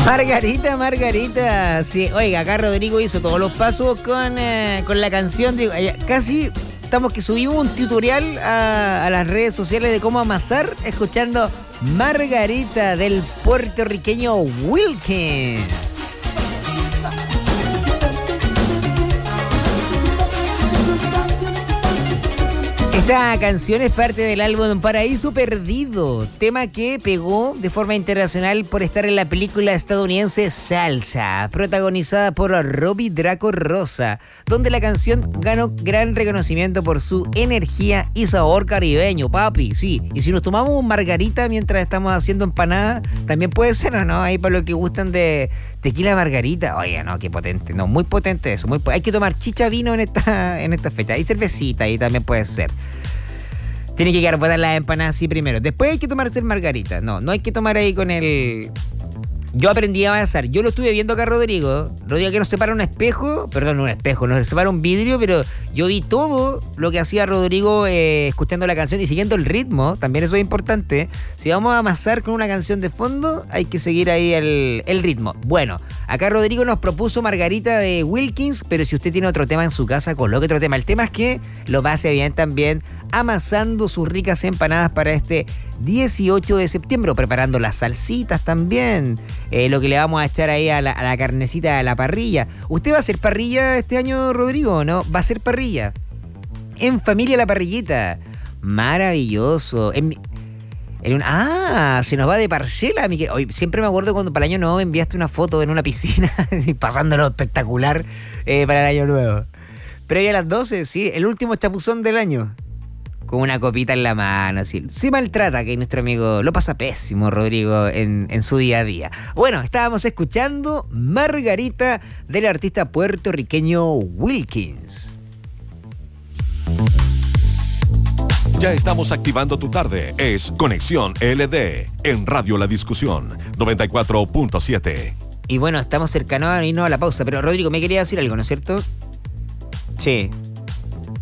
Margarita. Sí, oiga, acá Rodrigo hizo todos los pasos con la canción. Casi estamos que subimos un tutorial a las redes sociales de cómo amasar escuchando Margarita del puertorriqueño Wilkins. Esta canción es parte del álbum Paraíso Perdido, tema que pegó de forma internacional por estar en la película estadounidense Salsa, protagonizada por Robbie Draco Rosa, donde la canción ganó gran reconocimiento por su energía y sabor caribeño, papi, sí. Y si nos tomamos un margarita mientras estamos haciendo empanadas, también puede ser, ¿o no? Ahí para los que gustan de tequila margarita. Oiga, no, qué potente, no, muy potente eso. Hay que tomar chicha, vino en esta fecha. Y cervecita ahí también puede ser. Tiene que quedar botar las empanadas así primero. Después hay que tomarse el margarita. No hay que tomar ahí con el... Yo aprendí a avanzar. Yo lo estuve viendo acá, Rodrigo que nos separa un espejo. Perdón, no un espejo, nos separa un vidrio, pero yo vi todo lo que hacía Rodrigo escuchando la canción y siguiendo el ritmo. También eso es importante. Si vamos a amasar con una canción de fondo, hay que seguir ahí el ritmo. Bueno, acá Rodrigo nos propuso Margarita de Wilkins, pero si usted tiene otro tema en su casa, coloque otro tema. El tema es que lo pase bien también amasando sus ricas empanadas para este 18 de septiembre, preparando las salsitas también, lo que le vamos a echar ahí a la carnecita de la parrilla. ¿Usted va a hacer parrilla este año, Rodrigo, no? ¿Va a hacer parrilla? En familia la parrillita. Maravilloso. Se nos va de parcela. Hoy, siempre me acuerdo cuando para el año nuevo enviaste una foto en una piscina pasándolo espectacular para el año nuevo. Pero hoy a las 12, sí, el último chapuzón del año. Con una copita en la mano, así. Se maltrata que nuestro amigo lo pasa pésimo, Rodrigo, en su día a día. Bueno, estábamos escuchando Margarita del artista puertorriqueño Wilkins. Ya estamos activando tu tarde. Es Conexión LD en Radio La Discusión 94.7. Y bueno, estamos cercanos a irnos a la pausa, pero Rodrigo, me quería decir algo, ¿no es cierto? Sí.